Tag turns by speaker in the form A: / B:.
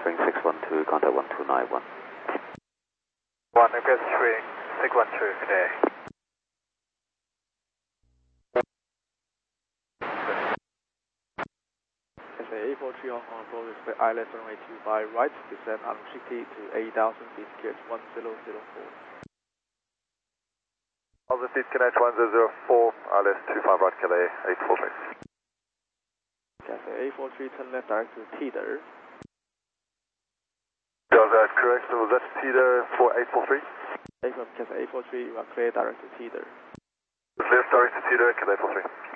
A: Swing 612, contact 1291.
B: 1 request swing 612 today.
C: SA 843 Hong Kong approach, respect island runway 25 right, descend 160 to 80,000 feet, cleared 1004.
B: Alpha Seat Connect 1004, ILS 25 right, Calais 843.
C: Cathay 843, turn left direct to Teeter.
B: Yeah, that's correct. So was that Teeter for 843?
C: From Cathay 843, you are clear direct to Teeter.
B: Left direct to Teeter, Calais 843.